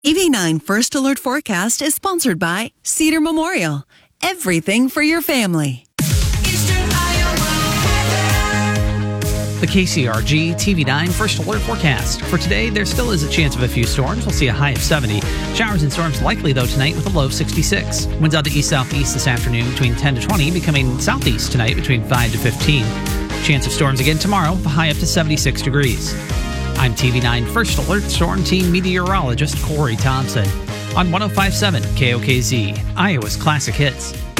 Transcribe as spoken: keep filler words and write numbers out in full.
E V nine First Alert Forecast is sponsored by Cedar Memorial. Everything for your family. The K C R G T V nine First Alert Forecast. For today, there still is a chance of a few storms. We'll see a high of seventy. Showers and storms likely, though, tonight with a low of sixty-six. Winds out to east-southeast this afternoon between ten to twenty, becoming southeast tonight between five to fifteen. Chance of storms again tomorrow with a high up to seventy-six degrees. I'm T V nine First Alert Storm Team meteorologist Corey Thompson on one oh five point seven K O K Z, Iowa's Classic Hits.